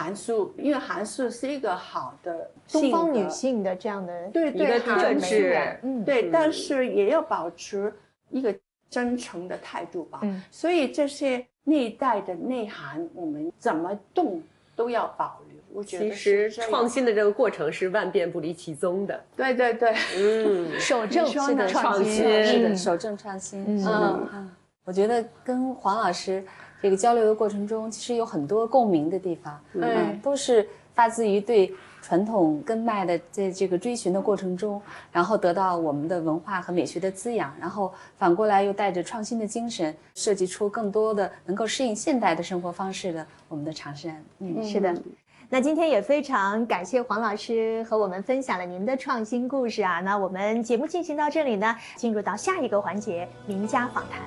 韩素，因为韩素是一个好的东方女性的这样的对一个特质， 对，但是也要保持一个真诚的态度吧。所以这些内在的内涵，我们怎么动都要保留。我觉得其实创新的这个过程是万变不离其宗的。 对对对， 守正式的创新， 是的，守正创新。我觉得跟黄老师这个交流的过程中，其实有很多共鸣的地方，都是发自于对传统根脉的在这个追寻的过程中，然后得到我们的文化和美学的滋养，然后反过来又带着创新的精神，设计出更多的能够适应现代的生活方式的我们的长衫。 是的。那今天也非常感谢黄老师和我们分享了您的创新故事啊。那我们节目进行到这里呢，进入到下一个环节——名家访谈。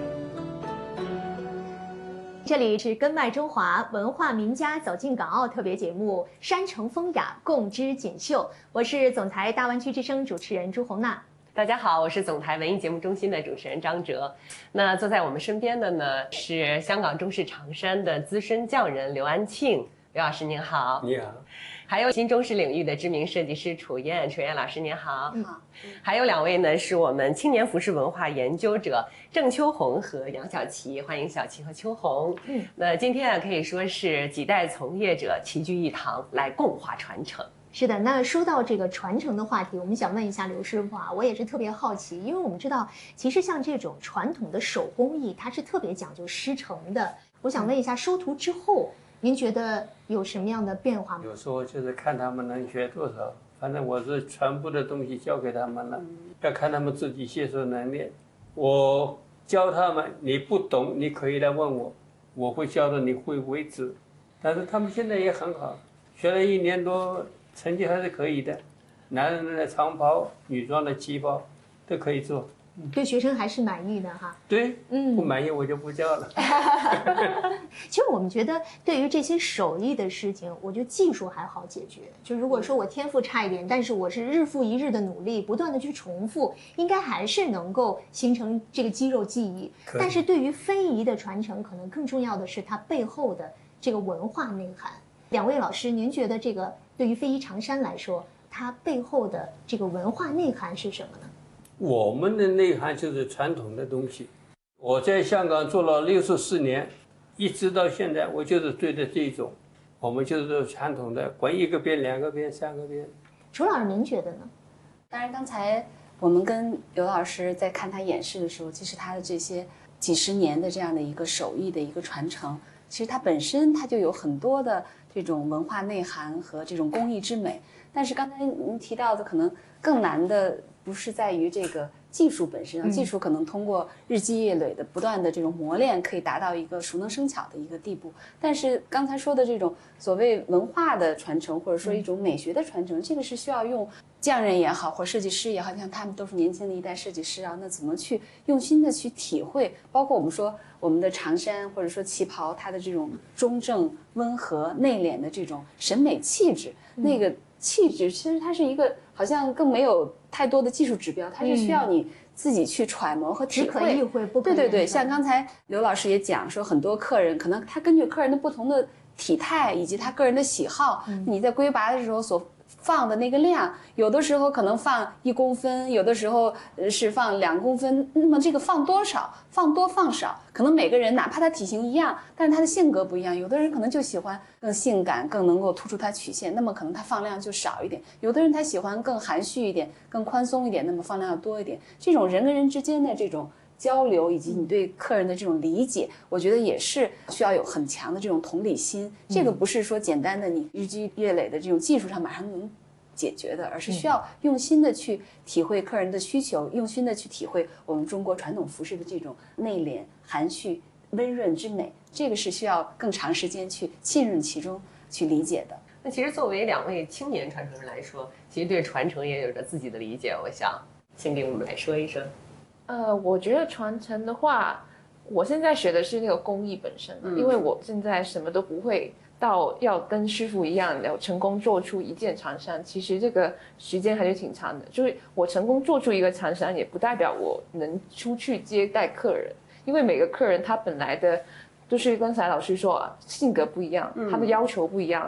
这里是根脉中华文化名家走进港澳特别节目《山城风雅，共知锦绣》，我是总台大湾区之声主持人朱红娜。 大家好，我是总台文艺节目中心的主持人张哲。那坐在我们身边的呢是香港中式长衫的资深匠人刘安庆。刘老师您好。 你好。 还有新中式领域的知名设计师楚燕老师您好。好。还有2位呢是我们青年服饰文化研究者郑秋红和杨小琪，欢迎小琪和秋红。那今天啊可以说是几代从业者齐聚一堂来共话传承。 是的，那说到这个传承的话题，我们想问一下刘师傅啊，我也是特别好奇，因为我们知道其实像这种传统的手工艺它是特别讲究师承的，我想问一下收徒之后您觉得有什么样的变化吗？ 有时候就是看他们能学多少，反正我是全部的东西交给他们了，要看他们自己吸收能力。我教他们，你不懂你可以来问我，我会教到你会为止。但是他们现在也很好，学了1年多，成绩还是可以的。男人的长袍、女装的旗袍都可以做。 对学生还是满意的哈。 对，不满意我就不教了。 其实我们觉得对于这些手艺的事情，我觉得技术还好解决。就如果说我天赋差一点，但是我是日复一日的努力，不断的去重复，应该还是能够形成这个肌肉记忆。但是对于非遗的传承，可能更重要的是它背后的这个文化内涵。2位老师，您觉得这个对于非遗长衫来说，它背后的这个文化内涵是什么呢？ 我们的内涵就是传统的东西。我在香港做了64年，一直到现在，我就是对的这种，我们就是传统的，滚1个边、2个边、3个边。 楚老师，您觉得呢？ 当然，刚才我们跟刘老师在看他演示的时候，其实他的这些几十年的这样的一个手艺的一个传承，其实它本身它就有很多的这种文化内涵和这种工艺之美。但是刚才您提到的，可能更难的不是在于这个技术本身啊，技术可能通过日积月累的不断的这种磨练，可以达到一个熟能生巧的一个地步。但是刚才说的这种所谓文化的传承，或者说一种美学的传承，这个是需要用匠人也好，或设计师也好，像他们都是年轻的一代设计师啊，那怎么去用心的去体会？包括我们说我们的长衫或者说旗袍，它的这种中正、温和、内敛的这种审美气质，那个气质其实它是一个好像更没有太多的技术指标，它是需要你自己去揣摩和体会。 只可意会不可言传。 对，像刚才刘老师也讲说，很多客人可能他根据客人的不同的体态以及他个人的喜好，你在归拔的时候所放的那个量，有的时候可能放1公分，有的时候是放2公分。那么这个放多少，放多放少，可能每个人哪怕他体型一样，但是他的性格不一样。有的人可能就喜欢更性感，更能够突出他曲线，那么可能他放量就少一点。有的人他喜欢更含蓄一点，更宽松一点，那么放量要多一点。这种人跟人之间的这种交流以及你对客人的这种理解，我觉得也是需要有很强的这种同理心。这个不是说简单的你日积月累的这种技术上马上能解决的，而是需要用心的去体会客人的需求，用心的去体会我们中国传统服饰的这种内敛、含蓄、温润之美。这个是需要更长时间去浸润其中，去理解的。 那其实作为2位青年传承人来说，其实对传承也有着自己的理解。我想请给我们来说一说。 我觉得传承的话，我现在学的是那个工艺本身，因为我现在什么都不会，到要跟师傅一样要成功做出一件长衫，其实这个时间还是挺长的。就是我成功做出一个长衫，也不代表我能出去接待客人，因为每个客人他本来的就是刚才老师说性格不一样，他的要求不一样，